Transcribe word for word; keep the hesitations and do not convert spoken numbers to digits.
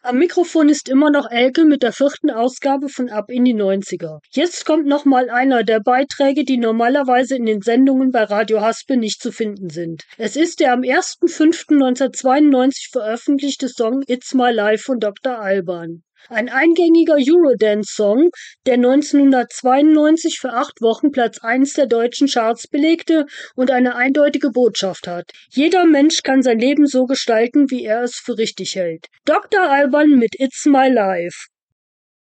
Am Mikrofon ist immer noch Elke mit der vierten Ausgabe von Ab in die neunziger. Jetzt kommt noch mal einer der Beiträge, die normalerweise in den Sendungen bei Radio Haspel nicht zu finden sind. Es ist der am ersten fünften neunzehnhundertzweiundneunzig veröffentlichte Song It's My Life von Doktor Alban. Ein eingängiger Eurodance-Song, der neunzehnhundertzweiundneunzig für acht Wochen Platz eins der deutschen Charts belegte und eine eindeutige Botschaft hat. Jeder Mensch kann sein Leben so gestalten, wie er es für richtig hält. Doktor Alban mit It's My Life.